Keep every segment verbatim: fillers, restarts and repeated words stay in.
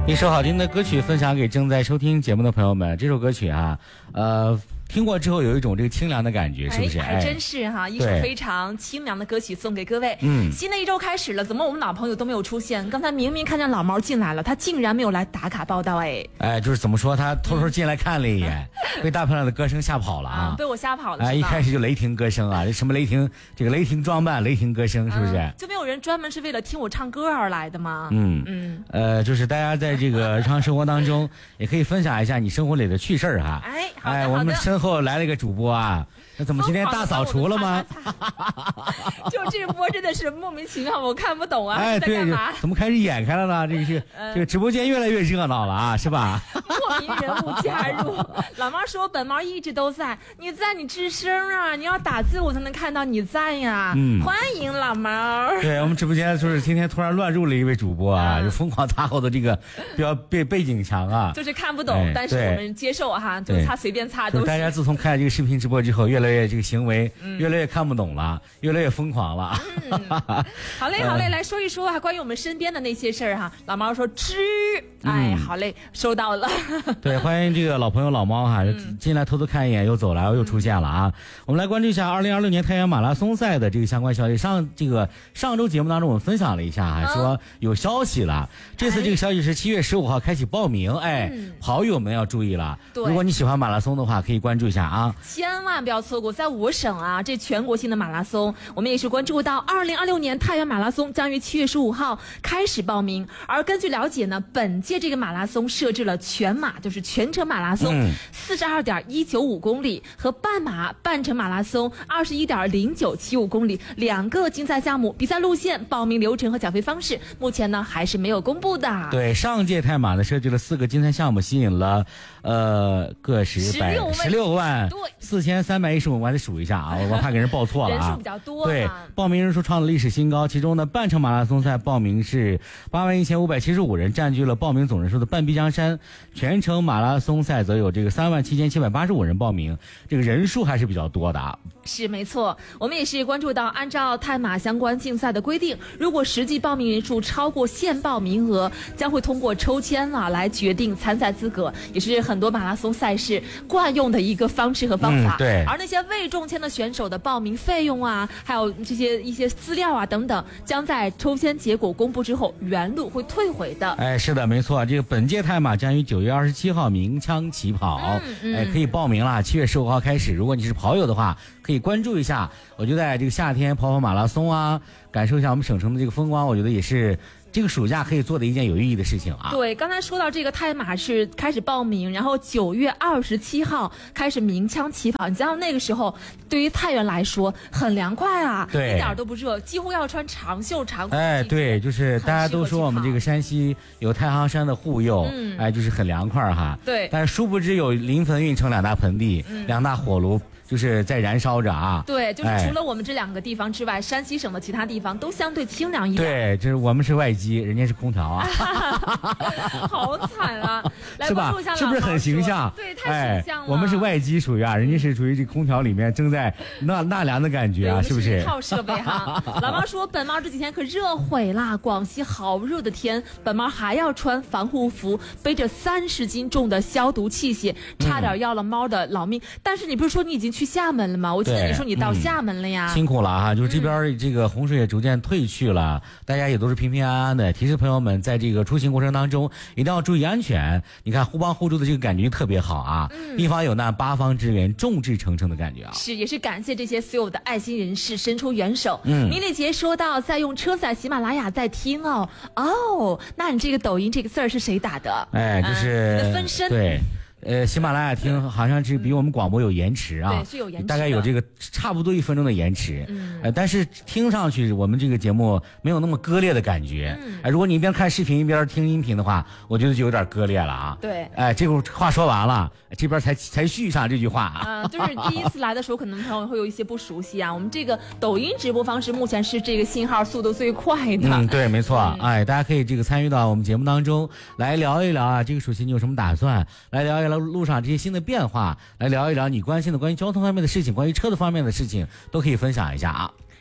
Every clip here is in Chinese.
一首好听的歌曲分享给正在收听节目的朋友们。这首歌曲啊，呃。听过之后有一种这个清凉的感觉，是不是？ 哎，还真是哈，一首非常清凉的歌曲送给各位。 嗯， 新的一周开始了，怎么我们老朋友都没有出现？刚才明明看见老毛进来了，他竟然没有来打卡报道，哎， 哎，就是怎么说，他偷偷进来看了一眼，嗯、被大漂亮的歌声吓跑了啊！ 被我吓跑了。 哎，一开始就雷霆歌声啊，这什么雷霆，这个雷霆装扮，雷霆歌声，是不是？ 嗯、就没有人专门是为了听我唱歌而来的吗？ 嗯嗯，呃，就是大家在这个日常生活当中，也可以分享一下你生活里的趣事儿哈。 哎，好的哎，我们身后来了一个主播啊，那怎么今天大扫除了吗？ 就这波真的是莫名其妙，我看不懂啊！ 哎，对，怎么开始演开了呢？这个是、呃、这个直播间越来越热闹了啊，是吧？ 莫名人物加入，老毛说本毛一直都在，你在你吱声啊，你要打字我才能看到你在呀。嗯，欢迎老毛。 对，我们直播间就是今天突然乱入了一位主播啊，嗯、就疯狂擦后的这个标背背景墙啊， 就是看不懂，哎、但是我们接受哈，就擦随便擦都是。 大家自从看了这个视频直播之后，越来越这个行为、嗯、越来越看不懂了，越来越疯狂了。 嗯、好嘞，好嘞，来说一说啊，关于我们身边的那些事儿哈。老毛说吃，哎，好嘞，收到了。 对，欢迎这个老朋友老猫哈，嗯、进来偷偷看一眼又走了，又出现了啊。嗯、我们来关注一下二零二六年太原马拉松赛的这个相关消息。上这个上周节目当中我们分享了一下啊，嗯、说有消息了。这次这个消息是七月十五号开启报名，哎，嗯、跑友们要注意了。如果你喜欢马拉松的话，可以关注一下啊， 千万不要错过，在我省啊，这全国性的马拉松，我们也是关注到二零二六年太原马拉松将于七月十五号开始报名。而根据了解呢，本届这个马拉松设置了全马，就是全程马拉松四十二点一九五公里和半马半程马拉松二十一点零九七五公里两个竞赛项目。比赛路线、报名流程和缴费方式，目前呢还是没有公布的。 对，上届太马呢设计了四个竞赛项目，吸引了呃个十百十六万四千三百一十五，我还得数一下啊，我怕给人报错了啊。 人数比较多。 对，报名人数创了历史新高，其中呢半程马拉松赛报名是八万一千五百七十五人，占据了报名总人数的半壁江山。全程马拉松赛则有这个三万七千七百八十五人报名，这个人数还是比较多的啊。 是没错，我们也是关注到，按照太马相关竞赛的规定，如果实际报名人数超过限报名额，将会通过抽签啊来决定参赛资格，也是很多马拉松赛事惯用的一个方式和方法。 嗯、对。 而那些未中签的选手的报名费用啊，还有这些一些资料啊等等，将在抽签结果公布之后原路会退回的。 哎，是的，没错，这个本届太马将于九月二十七号鸣枪起跑，嗯嗯、哎，可以报名了。七月十五号开始，如果你是跑友的话，可以关注一下。我就在这个夏天跑跑马拉松啊，感受一下我们省城的这个风光，我觉得也是这个暑假可以做的一件有意义的事情啊。 对，刚才说到这个太马是开始报名，然后九月二十七号开始鸣枪起跑。你知道那个时候对于太原来说很凉快啊， 对， 一点都不热，几乎要穿长袖长裤。 哎，对，就是大家都说我们这个山西有太行山的护佑，嗯，哎，就是很凉快哈。 对， 但是殊不知有临汾运城两大盆地，嗯、两大火炉。就是在燃烧着啊！ 对，就是除了我们这两个地方之外，哎、山西省的其他地方都相对清凉一点。 对，就是我们是外机，人家是空调啊， 好惨啊！来是吧？是不是很形象？ 对，太形象了。 哎、我们是外机属于啊，人家是属于这空调里面正在纳纳凉的感觉啊，是不是？ 一套设备哈。老毛说，本毛这几天可热毁了，广西好热的天，本毛还要穿防护服，背着三十斤重的消毒器械，差点要了猫的老命。嗯、但是你不是说你已经去厦门了吗？我记得你说你到厦门了呀， 嗯、辛苦了啊！就是这边这个洪水也逐渐退去了，嗯、大家也都是平平安安的。提示朋友们，在这个出行过程当中一定要注意安全。你看互帮互助的这个感觉特别好啊！嗯、一方有难，八方支援，众志成城的感觉啊！ 是，也是感谢这些所有的爱心人士伸出援手。嗯，米丽杰说到，在用车载喜马拉雅在听哦哦，那你这个抖音这个字儿是谁打的？ 哎，就是、 嗯、你的分身。 对。呃，喜马拉雅听好像是比我们广播有延迟啊， 对，是有延迟， 大概有这个差不多一分钟的延迟。嗯，呃，但是听上去我们这个节目没有那么割裂的感觉。嗯，呃，如果你一边看视频一边听音频的话，我觉得就有点割裂了啊。 对， 哎、呃，这个话说完了，这边才才续上这句话啊。 呃，就是第一次来的时候，可能朋友会有一些不熟悉啊。我们这个抖音直播方式目前是这个信号速度最快的。 嗯，对，没错。嗯、哎，大家可以这个参与到我们节目当中来聊一聊啊，这个暑期你有什么打算？来聊一聊路上这些新的变化，来聊一聊你关心的关于交通方面的事情，关于车的方面的事情，都可以分享一下啊。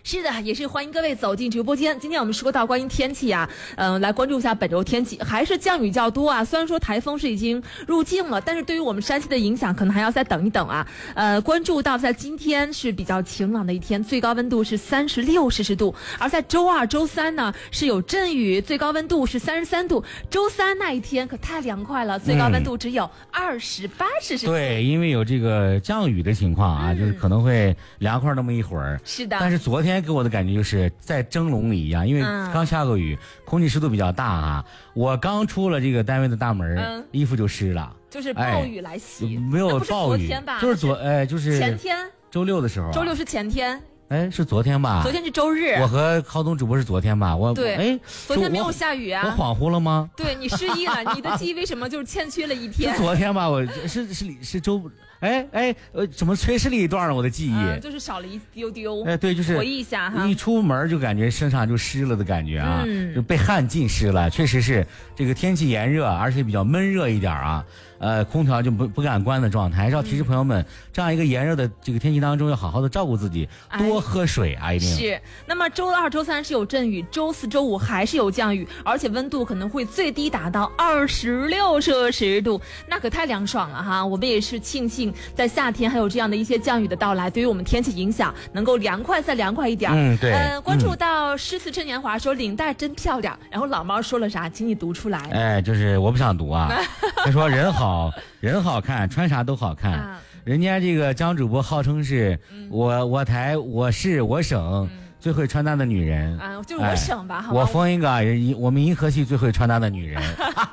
是的，也是欢迎各位走进直播间。今天我们说到关于天气啊，嗯、呃，来关注一下本周天气，还是降雨较多啊。虽然说台风是已经入境了，但是对于我们山西的影响，可能还要再等一等啊。呃，关注到在今天是比较晴朗的一天，最高温度是三十六摄氏度，而在周二、周三呢是有阵雨，最高温度是三十三度。周三那一天可太凉快了，最高温度只有二十八摄氏度。 对，因为有这个降雨的情况啊，嗯、就是可能会凉快那么一会儿。 是的。 但是昨天给我的感觉就是在蒸笼里一样，因为刚下个雨，嗯、空气湿度比较大啊。我刚出了这个单位的大门，嗯、衣服就湿了。 就是暴雨来袭， 哎、没有暴雨，就是昨哎就是前天周六的时候、啊， 周六是前天。 哎，是昨天吧？ 昨天是周日。 我和浩东主播是昨天吧？我对， 哎， 昨天没有下雨啊。 我恍惚了吗？ 对，你失忆了，你的记忆为什么就是欠缺了一天？ 是昨天吧？我是是是周，哎哎，呃，怎么缺失了一段呢？我的记忆、 嗯、就是少了一丢丢。 哎，对，就是回忆一下哈。 一出门就感觉身上就湿了的感觉啊， 嗯、 就被汗浸湿了。确实是这个天气炎热，而且比较闷热一点啊。呃，空调就不不敢关的状态，还是要提示朋友们，嗯、这样一个炎热的这个天气当中，要好好的照顾自己，多喝水啊，一定是。那么周二、周三是有阵雨，周四周五还是有降雨，而且温度可能会最低达到二十六摄氏度，那可太凉爽了哈。我们也是庆幸在夏天还有这样的一些降雨的到来，对于我们天气影响能够凉快再凉快一点。 嗯，对。 呃，关注到诗词趁年华说领带真漂亮，然后老猫说了啥，请你读出来。 哎，就是我不想读啊，他说人好。好人好看，穿啥都好看。啊、人家这个江主播号称是、嗯、我我台我市我省、嗯、最会穿搭的女人啊，就是我省吧， 哎、好吧我封一个我们银河系最会穿搭的女人。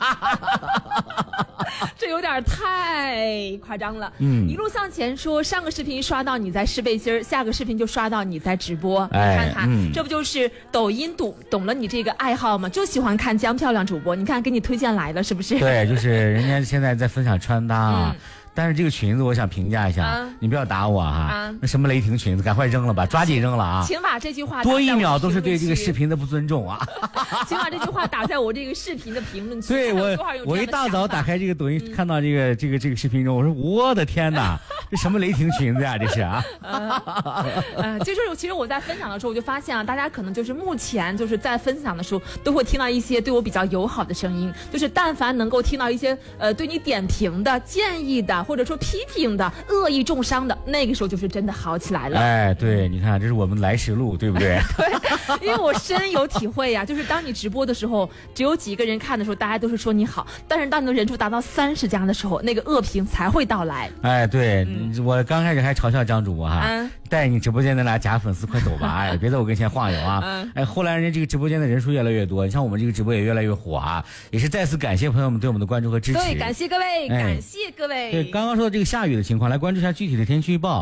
这有点太夸张了。 嗯， 一路向前说，上个视频刷到你在试背心儿，下个视频就刷到你在直播。 哎、 你看看、 嗯， 这不就是抖音懂懂了你这个爱好吗？就喜欢看江漂亮主播，你看给你推荐来了是不是？ 对，就是人家现在在分享穿搭啊。嗯，但是这个裙子我想评价一下，啊、你不要打我哈、啊！那什么雷霆裙子，赶快扔了吧，抓紧扔了啊！ 请把这句话多一秒都是对这个视频的不尊重啊！ 请把这句话打在我这个视频的评论区。 对我，我一大早打开这个抖音，嗯、看到这个这个这个视频中，我说我的天哪，这什么雷霆裙子呀、啊？这是啊！ 呃，呃就是其实我在分享的时候，我就发现啊，大家可能就是目前就是在分享的时候，都会听到一些对我比较友好的声音，就是但凡能够听到一些呃对你点评的、建议的。或者说批评的、恶意重伤的，那个时候就是真的好起来了。 哎，对，你看，这是我们来时路，对不对？ 对，因为我深有体会呀、啊，就是当你直播的时候，只有几个人看的时候，大家都是说你好，但是当你的人数达到三十家的时候，那个恶评才会到来。 哎，对、嗯、我刚开始还嘲笑江主播哈，嗯、带你直播间的那假粉丝快走吧，哎，别在我跟前晃悠啊！嗯、哎，后来人家这个直播间的人数越来越多，你像我们这个直播也越来越火啊，也是再次感谢朋友们对我们的关注和支持。 对，感谢各位，哎、感谢各位。 对，刚刚说的这个下雨的情况，来关注一下具体的天气预报。